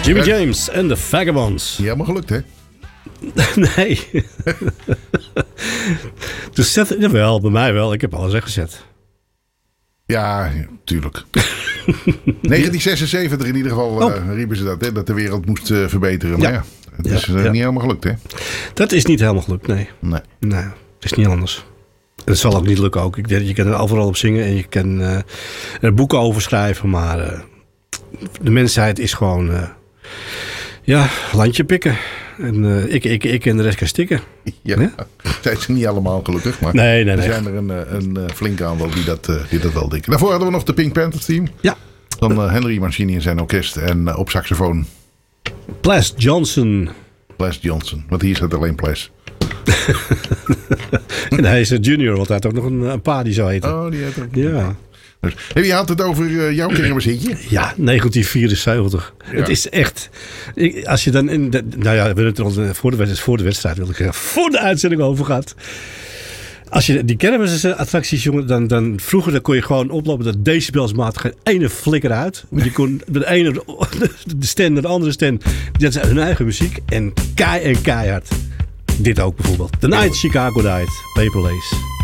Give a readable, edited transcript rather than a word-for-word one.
Jimmy James en de Vagabonds. Niet helemaal gelukt, hè? Nee. Dus zet, jawel, bij mij wel. Ik heb alles weggezet. Ja, tuurlijk. 1976 in ieder geval riepen ze dat, hè, dat de wereld moest verbeteren. Maar ja, het is niet helemaal gelukt, hè? Dat is niet helemaal gelukt, nee. Nee. Het is niet anders. Het zal ook niet lukken ook. Ik denk, je kan er overal op zingen en je kan er boeken over schrijven. Maar de mensheid is gewoon landje pikken. En ik en de rest kan stikken. Ja, zijn ze niet allemaal gelukkig. Maar nee. er zijn er een flinke aantal die dat wel denken. Daarvoor hadden we nog de Pink Panthers team. Ja. Dan Henry Mancini en zijn orkest. En op saxofoon Ples Johnson. Want hier staat alleen Ples. En hij is een junior, want hij had ook nog een pa die zou heten. Oh, die heet ook. Ja. Dus, je had het over jouw kermishittje. Ja, 1974. Ja. Het is echt... Als je dan... we hebben het er voor de wedstrijd, wil ik zeggen, voor de uitzending over gehad. Als je die kermisattracties, jongen, dan vroeger kon je gewoon oplopen dat decibelsmaat geen ene flikker uit. Je kon de ene de stand naar de andere stand. Dat is hun eigen muziek. En keihard. Dit ook bijvoorbeeld. The Night Chicago Died. Paper Lace.